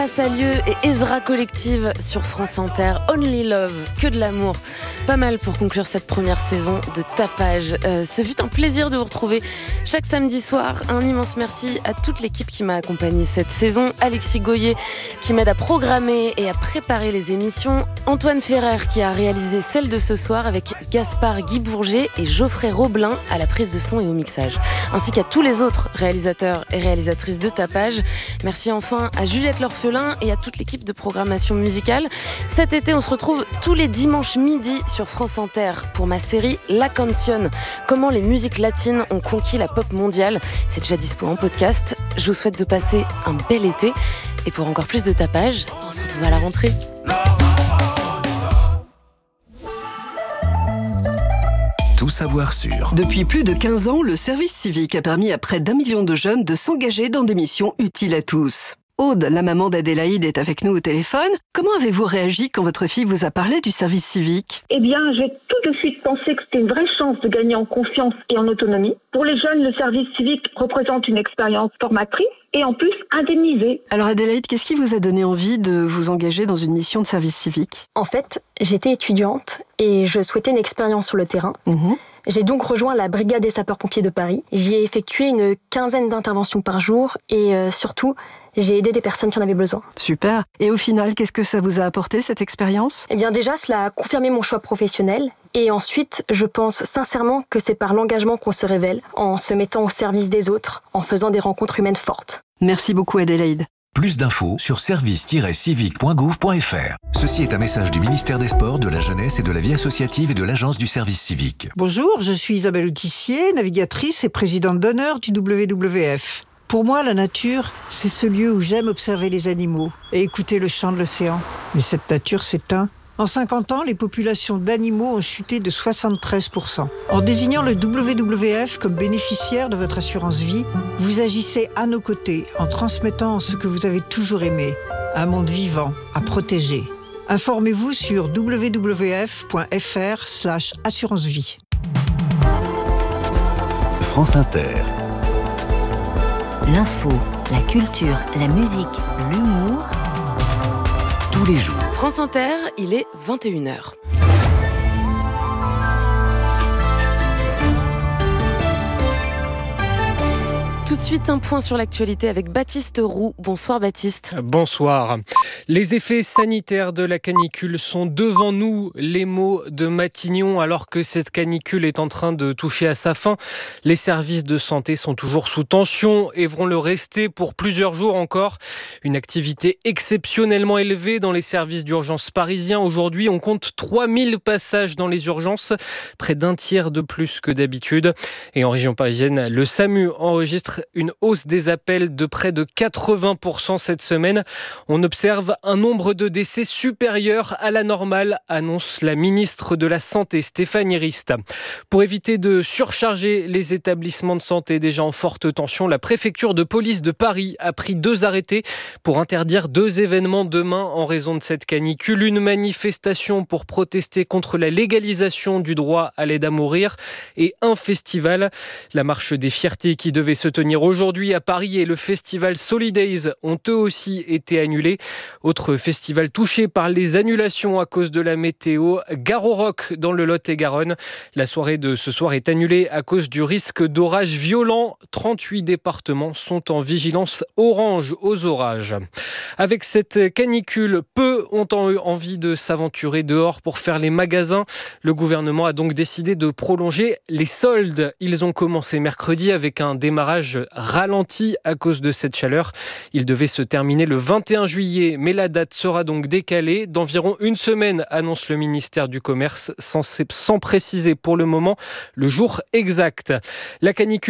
Salieu et Ezra Collective sur France Inter. Only Love, que de l'amour. Pas mal pour conclure cette première saison de Tapage. Ce fut un plaisir de vous retrouver chaque samedi soir. Un immense merci à toute l'équipe qui m'a accompagnée cette saison. Alexis Goyer qui m'aide à programmer et à préparer les émissions. Antoine Ferrer qui a réalisé celle de ce soir avec Gaspard Guy Bourget et Geoffrey Roblin à la prise de son et au mixage. Ainsi qu'à tous les autres réalisateurs et réalisatrices de Tapage. Merci enfin à Juliette L'Orphelin et à toute l'équipe de programmation musicale. Cet été, on se retrouve tous les dimanches midi sur France Inter pour ma série La Canción. Comment les musiques latines ont conquis la pop mondiale. C'est déjà dispo en podcast. Je vous souhaite de passer un bel été. Et pour encore plus de Tapage, on se retrouve à la rentrée. Tout savoir sur. Depuis plus de 15 ans, le service civique a permis à près d'1 million de jeunes de s'engager dans des missions utiles à tous. Aude, la maman d'Adélaïde, est avec nous au téléphone. Comment avez-vous réagi quand votre fille vous a parlé du service civique ? Eh bien, j'ai tout de suite pensé que c'était une vraie chance de gagner en confiance et en autonomie. Pour les jeunes, le service civique représente une expérience formatrice et en plus indemnisée. Alors Adélaïde, qu'est-ce qui vous a donné envie de vous engager dans une mission de service civique ? En fait, j'étais étudiante et je souhaitais une expérience sur le terrain. J'ai donc rejoint la brigade des sapeurs-pompiers de Paris. J'y ai effectué une 15aine d'interventions par jour et surtout, j'ai aidé des personnes qui en avaient besoin. Super. Et au final, qu'est-ce que ça vous a apporté, cette expérience ? Eh bien déjà, cela a confirmé mon choix professionnel. Et ensuite, je pense sincèrement que c'est par l'engagement qu'on se révèle, en se mettant au service des autres, en faisant des rencontres humaines fortes. Merci beaucoup Adélaïde. Plus d'infos sur service-civique.gouv.fr. Ceci est un message du ministère des Sports, de la Jeunesse et de la Vie associative et de l'Agence du service civique. Bonjour, je suis Isabelle Autissier, navigatrice et présidente d'honneur du WWF. Pour moi, la nature, c'est ce lieu où j'aime observer les animaux et écouter le chant de l'océan. Mais cette nature s'éteint. En 50 ans, les populations d'animaux ont chuté de 73%. En désignant le WWF comme bénéficiaire de votre assurance vie, vous agissez à nos côtés en transmettant ce que vous avez toujours aimé, un monde vivant à protéger. Informez-vous sur www.fr/assurance-vie. France Inter. L'info, la culture, la musique, l'humour. Tous les jours. France Inter, il est 21h. Tout de suite, un point sur l'actualité avec Baptiste Roux. Bonsoir Baptiste. Bonsoir. Les effets sanitaires de la canicule sont devant nous, les mots de Matignon, alors que cette canicule est en train de toucher à sa fin. Les services de santé sont toujours sous tension et vont le rester pour plusieurs jours encore. Une activité exceptionnellement élevée dans les services d'urgence parisiens. Aujourd'hui, on compte 3000 passages dans les urgences, près d'un tiers de plus que d'habitude. Et en région parisienne, le SAMU enregistre une hausse des appels de près de 80% cette semaine. On observe un nombre de décès supérieur à la normale, annonce la ministre de la Santé, Stéphanie Rist. Pour éviter de surcharger les établissements de santé déjà en forte tension, la préfecture de police de Paris a pris 2 arrêtés pour interdire 2 événements demain en raison de cette canicule. Une manifestation pour protester contre la légalisation du droit à l'aide à mourir et un festival. La marche des fiertés qui devait se tenir aujourd'hui à Paris et le festival Solidays ont eux aussi été annulés. Autre festival touché par les annulations à cause de la météo, Gare au Roc dans le Lot-et-Garonne. La soirée de ce soir est annulée à cause du risque d'orages violents. 38 départements sont en vigilance orange aux orages. Avec cette canicule, peu ont envie de s'aventurer dehors pour faire les magasins. Le gouvernement a donc décidé de prolonger les soldes. Ils ont commencé mercredi avec un démarrage ralenti à cause de cette chaleur. Il devait se terminer le 21 juillet, mais la date sera donc décalée d'environ une semaine, annonce le ministère du Commerce, sans préciser pour le moment le jour exact. La canicule